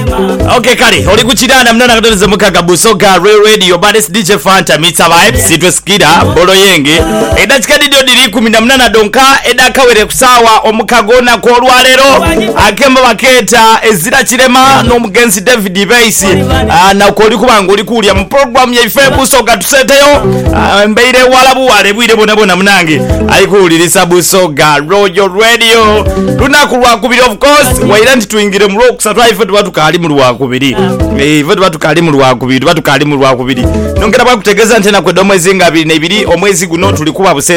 Okay kale oli kuchirana mnana katolize mukaga Busoga Radio Baddest DJ Fanta Mitsa Vibes sitwe skida bolo yenge edachika didio diri 18 donka edakawere kusawa omukagona ko olwalero akemba baketa ezira kirema n'omugenzi David Baisi na ukoli kubanga oli kulya mu program ya ife Busoga tuseteyo mbeire walabu wale bwire bona munange alikuulirisa Busoga Royal Radio lunaku lwakubiri of course waira ntituingire mu kusatu ife batukali mu lwakubiri ife batukali mu lwakubiri nongera bakutegeza ntena kwedo mwezi nga 22 omwezi guno tulikuba